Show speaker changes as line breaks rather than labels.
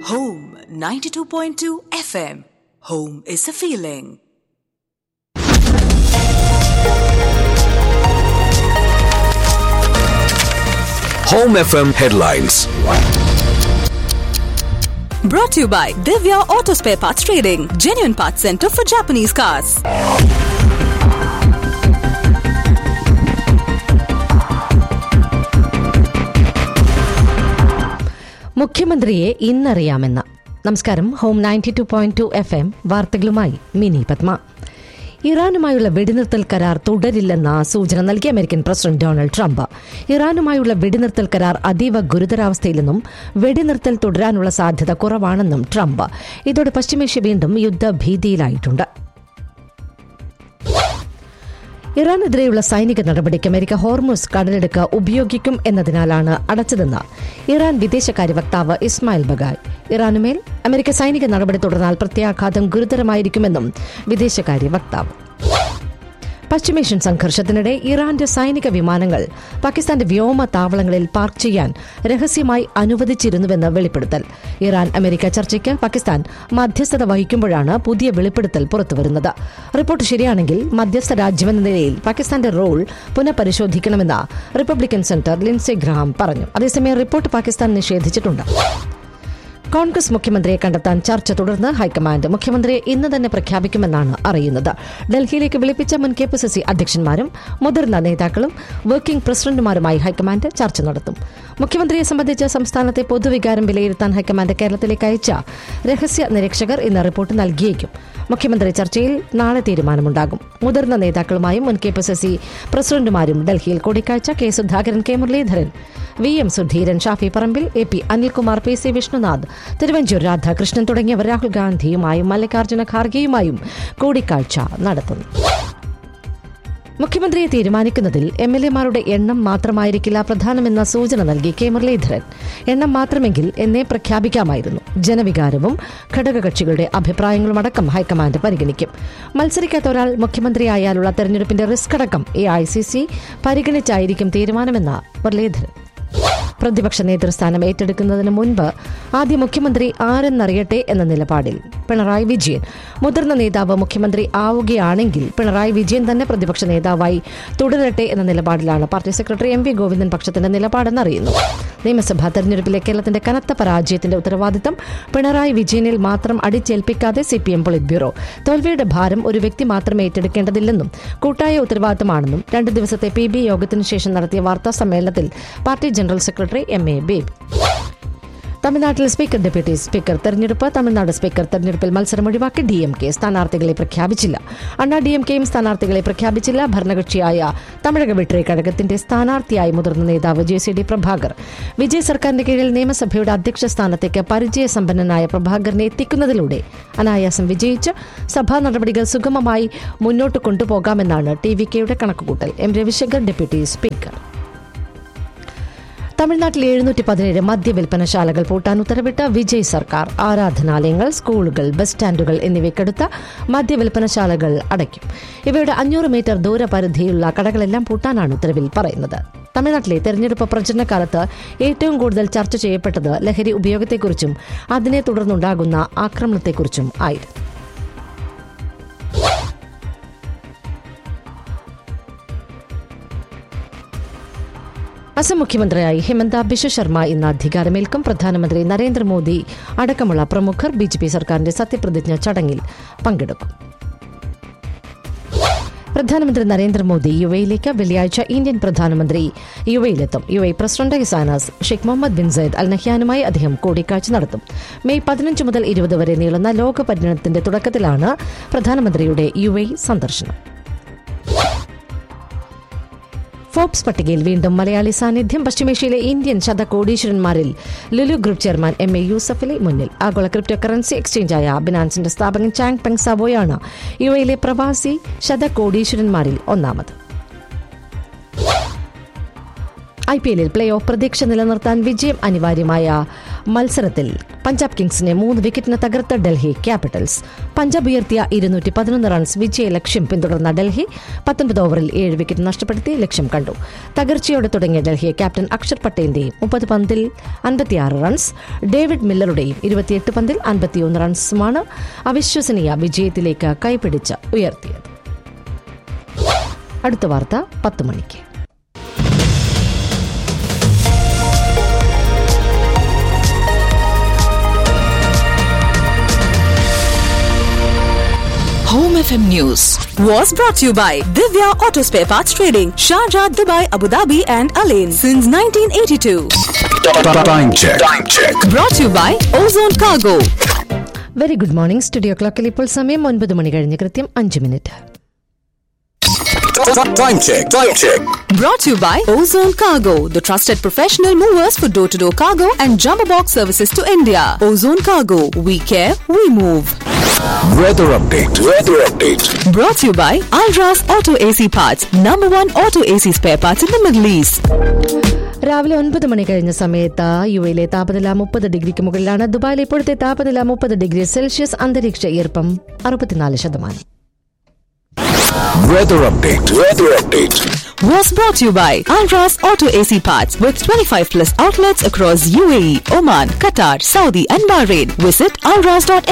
Home 92.2 FM. Home is a feeling.
Home FM headlines.
Brought to you by Divya Auto Spare Parts Trading, genuine parts center for Japanese cars.
മുഖ്യമന്ത്രിയെ ഇന്നറിയാമെന്ന്. നമസ്കാരം. Home 92.2 FM വാർത്തകളുമായി mini Padma. ഇറാനുമായുള്ള വെടിനിർത്തൽ കരാർ തുടരില്ലെന്ന സൂചന നൽകിയ American president Donald Trump. ഇറാനുമായുള്ള വെടിനിർത്തൽ കരാർ അതീവ ഗുരുതരാവസ്ഥയിലെന്നും വെടിനിർത്തൽ തുടരാനുള്ള സാധ്യത കുറവാണെന്നും ട്രംപ്. ഇതോടെ പശ്ചിമേഷ്യ വീണ്ടും യുദ്ധഭീതിയിലായിട്ടുണ്ട്. ഇറാനെതിരെയുള്ള സൈനിക നടപടിക്ക് അമേരിക്ക ഹോർമുസ് കടലിടുക്ക് ഉപയോഗിക്കും എന്നതിനാലാണ് അടച്ചതെന്ന് ഇറാൻ വിദേശകാര്യ വക്താവ് ഇസ്മായിൽ ബഗായ്. ഇറാനുമേൽ അമേരിക്ക സൈനിക നടപടി തുടർന്നാൽ പ്രത്യാഘാതം ഗുരുതരമായിരിക്കുമെന്നും വിദേശകാര്യ വക്താവ്. പശ്ചിമേഷ്യൻ സംഘർഷത്തിനിടെ ഇറാന്റെ സൈനിക വിമാനങ്ങൾ പാകിസ്ഥാന്റെ വ്യോമ താവളങ്ങളിൽ പാർക്ക് ചെയ്യാൻ രഹസ്യമായി അനുവദിച്ചിരുന്നുവെന്ന് വെളിപ്പെടുത്തൽ. ഇറാൻ അമേരിക്ക ചർച്ചയ്ക്ക് പാകിസ്ഥാൻ മധ്യസ്ഥത വഹിക്കുമ്പോഴാണ് പുതിയ വെളിപ്പെടുത്തൽ പുറത്തുവരുന്നത്. റിപ്പോർട്ട് ശരിയാണെങ്കിൽ മധ്യസ്ഥ രാജ്യമെന്ന നിലയിൽ പാകിസ്ഥാന്റെ റോൾ പുനഃപരിശോധിക്കണമെന്ന് റിപ്പബ്ലിക്കൻ സെനറ്റർ ലിൻസെ ഗ്രഹാം പറഞ്ഞു. അതേസമയം റിപ്പോർട്ട് പാകിസ്ഥാൻ നിഷേധിച്ചിട്ടുണ്ട്. കോൺഗ്രസ് മുഖ്യമന്ത്രിയെ കണ്ടെത്താൻ ചർച്ച തുടർന്ന് ഹൈക്കമാൻഡ് മുഖ്യമന്ത്രിയെ ഇന്ന് തന്നെ പ്രഖ്യാപിക്കുമെന്നാണ് അറിയുന്നത്. ഡൽഹിയിലേക്ക് വിളിപ്പിച്ച മുൻ KPCC അധ്യക്ഷന്മാരും മുതിർന്ന നേതാക്കളും വർക്കിംഗ് പ്രസിഡന്റുമാരുമായി ഹൈക്കമാൻഡ് ചർച്ച നടത്തും. മുഖ്യമന്ത്രിയെ സംബന്ധിച്ച് സംസ്ഥാനത്തെ പൊതുവികാരം വിലയിരുത്താൻ ഹൈക്കമാൻഡ് കേരളത്തിലേക്ക് അയച്ച രഹസ്യ നിരീക്ഷകർ ഇന്ന് റിപ്പോർട്ട് നൽകിയേക്കും. മുഖ്യമന്ത്രി ചർച്ചയിൽ നാളെ തീരുമാനമുണ്ടാകും. മുതിർന്ന നേതാക്കളുമായും മുൻ KPCC പ്രസിഡന്റുമാരും ഡൽഹിയിൽ കൂടിക്കാഴ്ച. K Sudhakaran, K Muraleedharan, VM Sudheeran, Shafi Parambil, AP Anilkumar, PC Vishnunath, Thiruvanchoor Radhakrishnan തുടങ്ങിയവർ രാഹുൽ ഗാന്ധിയുമായും മല്ലികാർജ്ജുന ഖാർഗെയുമായും കൂടിക്കാഴ്ച നടത്തുന്നു. മുഖ്യമന്ത്രിയെ തീരുമാനിക്കുന്നതിൽ MLA-മാരുടെ എണ്ണം മാത്രമായിരിക്കില്ല പ്രധാനമെന്ന സൂചന നൽകി കെ മുരളീധരൻ. എണ്ണം മാത്രമെങ്കിൽ എന്നേ പ്രഖ്യാപിക്കാമായിരുന്നു. ജനവികാരവും ഘടകകക്ഷികളുടെ അഭിപ്രായങ്ങളുമടക്കം ഹൈക്കമാൻഡ് പരിഗണിക്കും. മത്സരിക്കാത്ത ഒരാൾ മുഖ്യമന്ത്രിയായാലുള്ള തെരഞ്ഞെടുപ്പിന്റെ റിസ്ക് അടക്കം AICC പരിഗണിച്ചായിരിക്കും തീരുമാനമെന്ന് മുരളീധരൻ. പ്രതിപക്ഷ നേതൃസ്ഥാനം ഏറ്റെടുക്കുന്നതിന് മുൻപ് ആദ്യം മുഖ്യമന്ത്രി ആരെന്നറിയട്ടെ എന്ന നിലപാടിൽ പിണറായി വിജയൻ. മുതിർന്ന നേതാവ് മുഖ്യമന്ത്രി ആവുകയാണെങ്കിൽ പിണറായി വിജയൻ തന്നെ പ്രതിപക്ഷ നേതാവായി തുടരട്ടെ എന്ന നിലപാടിലാണ് പാർട്ടി സെക്രട്ടറി MV ഗോവിന്ദൻ പക്ഷത്തിന്റെ നിലപാടെന്നറിയുന്നു. നിയമസഭാ തെരഞ്ഞെടുപ്പിലെ കേരളത്തിന്റെ കനത്ത പരാജയത്തിന്റെ ഉത്തരവാദിത്തം പിണറായി വിജയനിൽ മാത്രം അടിച്ചേൽപ്പിക്കാതെ CPM പൊളിറ്റ് ബ്യൂറോ തോൽവിയുടെ ഭാരം ഒരു വ്യക്തി മാത്രം ഏറ്റെടുക്കേണ്ടതില്ലെന്നും കൂട്ടായ ഉത്തരവാദിത്തമാണെന്നും 2 ദിവസത്തെ PB യോഗത്തിനു ശേഷം നടത്തിയ വാർത്താ സമ്മേളനത്തിൽ party general secretary MA baby. തമിഴ്നാട്ടിൽ സ്പീക്കർ, ഡെപ്യൂട്ടി സ്പീക്കർ തെരഞ്ഞെടുപ്പ്. തമിഴ്നാട് സ്പീക്കർ തെരഞ്ഞെടുപ്പിൽ മത്സരം ഒഴിവാക്കി DMK സ്ഥാനാർത്ഥികളെ പ്രഖ്യാപിച്ചില്ല. അണ്ണാ DMKയും സ്ഥാനാർത്ഥികളെ പ്രഖ്യാപിച്ചില്ല. ഭരണകക്ഷിയായ തമിഴക വെട്രി കഴകത്തിന്റെ സ്ഥാനാർത്ഥിയായി മുതിർന്ന നേതാവ് JCD പ്രഭാകർ. വിജയ് സർക്കാരിന്റെ കീഴിൽ നിയമസഭയുടെ അധ്യക്ഷ സ്ഥാനത്തേക്ക് പരിചയസമ്പന്നനായ പ്രഭാകറിനെ എത്തിക്കുന്നതിലൂടെ അനായാസം വിജയിച്ച് സഭാ നടപടികൾ സുഗമമായി മുന്നോട്ട് കൊണ്ടുപോകാമെന്നാണ് TVKയുടെ കണക്കുകൂട്ടൽ. M Ravishankar deputy speaker. തമിഴ്നാട്ടിൽ 717 മദ്യവിൽപ്പനശാലകൾ പൂട്ടാൻ ഉത്തരവിട്ട വിജയ് സർക്കാർ. ആരാധനാലയങ്ങൾ, സ്കൂളുകൾ, ബസ് സ്റ്റാൻഡുകൾ എന്നിവയ്ക്കടുത്ത മദ്യവിൽപ്പനശാലകൾ അടയ്ക്കും. ഇവയുടെ 500 മീറ്റർ ദൂരപരിധിയുള്ള കടകളെല്ലാം പൂട്ടാനാണ് ഉത്തരവിൽ പറയുന്നത്. തമിഴ്നാട്ടിലെ തെരഞ്ഞെടുപ്പ് പ്രചരണകാലത്ത് ഏറ്റവും കൂടുതൽ ചർച്ച ചെയ്യപ്പെട്ടത് ലഹരി ഉപയോഗത്തെക്കുറിച്ചും അതിനെ തുടർന്നുണ്ടാകുന്ന ആക്രമണത്തെക്കുറിച്ചും ആയിരുന്നു. അസം മുഖ്യമന്ത്രിയായി ഹിമന്ത ബിശ്വ ശർമ്മ ഇന്ന് അധികാരമേൽക്കും. പ്രധാനമന്ത്രി നരേന്ദ്രമോദി അടക്കമുള്ള പ്രമുഖർ BJP സർക്കാരിന്റെ സത്യപ്രതിജ്ഞ ചടങ്ങിൽ പങ്കെടുക്കും. പ്രധാനമന്ത്രി നരേന്ദ്രമോദി UAE-യിലേക്ക് വെള്ളിയാഴ്ച ഇന്ത്യൻ പ്രധാനമന്ത്രി UAE-യിലെത്തും. UAE president His Highness Sheikh Muhammad bin Sayyid അൽ നഹ്യാനുമായി അദ്ദേഹം കൂടിക്കാഴ്ച നടത്തും. മെയ് 15 മുതൽ 20 വരെ നീളുന്ന ലോക പര്യടനത്തിന്റെ തുടക്കത്തിലാണ് പ്രധാനമന്ത്രിയുടെ UAE സന്ദർശനം. ഫോബ്സ് പട്ടികയിൽ വീണ്ടും മലയാളി സാന്നിധ്യം. പശ്ചിമേഷ്യയിലെ Indian ശതകോടീശ്വരന്മാരിൽ Lulu group chairman MA Yusuffali മുന്നിൽ. ആഗോള ക്രിപ്റ്റോ കറൻസി എക്സ്ചേഞ്ചായ ബിനാൻസിന്റെ സ്ഥാപകൻ ചാങ് പെങ് സാവോയാണ് UAE-യിലെ പ്രവാസി ശതകോടീശ്വരന്മാരിൽ ഒന്നാമത്. IPL പ്ലേ ഓഫ് പ്രതീക്ഷ നിലനിർത്താൻ വിജയം അനിവാര്യമായ മത്സരത്തിൽ പഞ്ചാബ് കിങ്സിനെ 3 വിക്കറ്റിന് തകർത്ത ഡൽഹി ക്യാപിറ്റൽസ്. പഞ്ചാബ് ഉയർത്തിയ 211 റൺസ് വിജയ ലക്ഷ്യം പിന്തുടർന്ന ഡൽഹി 19 ഓവറിൽ 7 വിക്കറ്റ് നഷ്ടപ്പെടുത്തി ലക്ഷ്യം കണ്ടു. തകർച്ചയോടെ തുടങ്ങിയ ഡൽഹി ക്യാപ്റ്റൻ അക്ഷർ പട്ടേലിന്റെയും 30 പന്തിൽ 56 റൺസ്, ഡേവിഡ് മില്ലറുടെയും 28 പന്തിൽ 51 റൺസുമാണ് അവിശ്വസനീയ വിജയത്തിലേക്ക് കൈപിടിച്ച് ഉയർത്തിയത്. അടുത്ത വാർത്ത 10 മണിക്ക്.
Home FM News was brought to you by Divya Auto Spare Parts Trading, Sharjah, Dubai, Abu Dhabi and Alain since 1982.
Time check.
Brought to you by Ozone Cargo.
Very good morning. Studio ക്ലോക്കിൽ ഇപ്പോൾ സമയം 9 മണി കഴിഞ്ഞ് കൃത്യം 5 minute.
Time check.
Brought to you by Ozone Cargo, the trusted professional movers for door-to-door cargo and jumbo box services to India. Ozone Cargo, we care, we move.
Weather update.
Brought to you by Alras Auto AC Parts, #1 auto AC spare parts in the Middle East.
രാവിലെ 9 മണി കഴിഞ്ഞ സമയത്ത് യുഎയിലെ താപനില 30 ഡിഗ്രിക്ക് മുകളിലാണ്. ദുബായിലെ ഇപ്പോഴത്തെ താപനില 30 degree Celsius. അന്തരീക്ഷ ഈർപ്പം 64%.
Weather update.
Was brought to you by Alras Auto AC Parts with 25+ outlets across UAE, Oman, Qatar, Saudi and Bahrain. Visit alras.me.